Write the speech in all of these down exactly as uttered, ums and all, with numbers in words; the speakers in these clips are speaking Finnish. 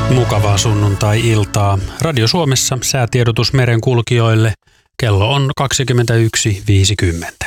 Mukavaa sunnuntai-iltaa. Radio Suomessa säätiedotus merenkulkijoille. Kello on kaksikymmentäyksi viisikymmentä.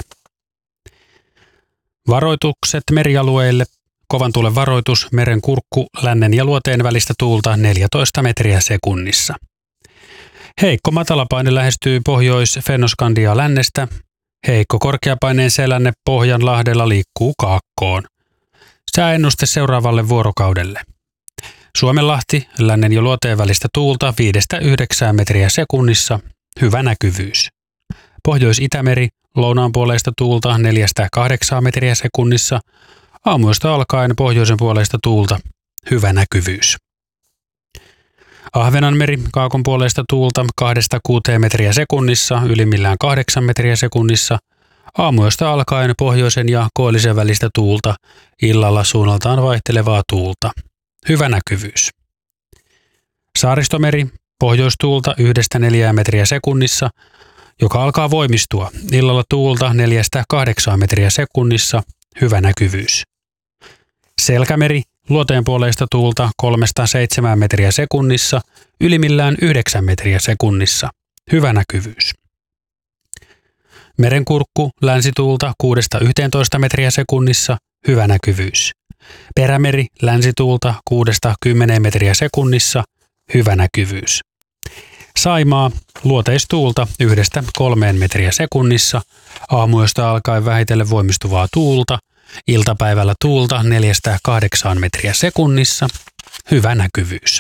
Varoitukset merialueille. Kovan tuulen varoitus, Merenkurkku, lännen ja luoteen välistä tuulta neljätoista metriä sekunnissa. Heikko matalapaine lähestyy Pohjois-Fennoskandiaa lännestä. Heikko korkeapaineen selänne Pohjanlahdella liikkuu kaakkoon. Sääennuste seuraavalle vuorokaudelle. Suomenlahti, lännen ja luoteen välistä tuulta viidestä yhdeksään metriä sekunnissa, hyvä näkyvyys. Pohjois-Itämeri, lounaanpuoleista tuulta neljästä kahdeksaan metriä sekunnissa, aamuyöstä alkaen pohjoisen puoleista tuulta, hyvä näkyvyys. Ahvenanmeri, kaakonpuoleista tuulta kahdesta kuuteen metriä sekunnissa, ylimmillään kahdeksan metriä sekunnissa, aamuyöstä alkaen pohjoisen ja koillisen välistä tuulta, illalla suunnaltaan vaihtelevaa tuulta. Hyvä näkyvyys. Saaristomeri, pohjoistuulta yhdestä neljään metriä sekunnissa, joka alkaa voimistua. Illalla tuulta neljästä kahdeksaan metriä sekunnissa, hyvä näkyvyys. Selkämeri, luoteenpuoleista tuulta kolmesta seitsemään metriä sekunnissa, ylimmillään yhdeksän metriä sekunnissa, hyvä näkyvyys. Merenkurkku, länsituulta kuudesta yhteentoista metriä sekunnissa, hyvä näkyvyys. Perämeri, länsituulta kuudesta kymmeneen metriä sekunnissa, hyvä näkyvyys. Saimaa, luoteistuulta yhdestä kolmeen metriä sekunnissa, aamuyöstä alkaen vähitellen voimistuvaa tuulta, iltapäivällä tuulta neljästä kahdeksaan metriä sekunnissa, hyvä näkyvyys.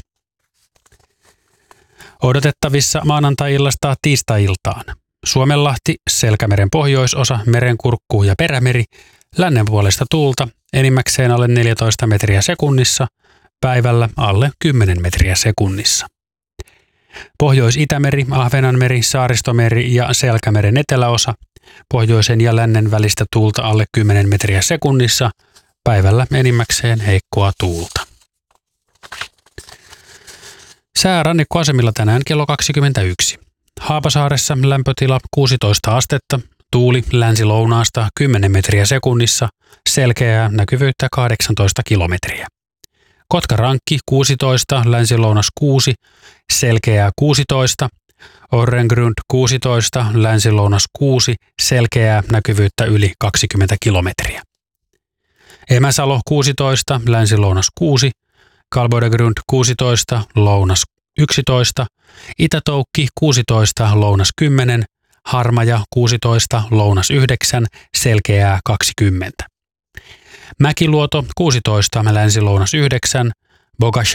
Odotettavissa maanantai-illasta tiistai-iltaan. Suomenlahti, Selkämeren pohjoisosa, Merenkurkku ja Perämeri, lännen puolesta tuulta, enimmäkseen alle neljätoista metriä sekunnissa, päivällä alle kymmenen metriä sekunnissa. Pohjois-Itämeri, Ahvenanmeri, Saaristomeri ja Selkämeren eteläosa, pohjoisen ja lännen välistä tuulta alle kymmenen metriä sekunnissa, päivällä enimmäkseen heikkoa tuulta. Sää rannikkoasemilla tänään kello kaksikymmentäyksi. Haapasaaressa lämpötila kuusitoista astetta, tuuli länsi-lounaasta kymmenen metriä sekunnissa, selkeää näkyvyyttä kahdeksantoista kilometriä. Kotkarankki kuusitoista, länsi-lounas kuusi, selkeää kuusitoista, Orrengrund kuusitoista, länsi-lounas kuusi, selkeää näkyvyyttä yli kaksikymmentä kilometriä. Emäsalo kuusitoista, länsi-lounas kuusi, Kalbodegrund kuusitoista, lounas yksitoista, Itätoukki kuusitoista, lounas kymmenen, Harmaja kuusitoista, lounas yhdeksän, selkeää kaksikymmentä. Mäkiluoto kuusitoista, länsi-lounas yhdeksän, Bogasha